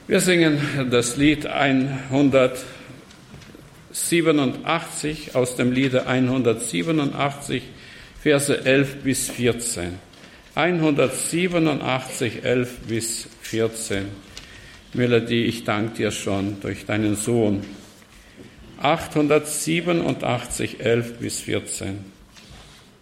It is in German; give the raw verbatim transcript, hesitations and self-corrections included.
Wir singen das Lied hundertsiebenundachtzig aus dem Liede hundertsiebenundachtzig, Verse elf bis vierzehn. hundertsiebenundachtzig, elf bis vierzehn. Melodie, ich danke dir schon durch deinen Sohn. achthundertsiebenundachtzig, elf bis vierzehn.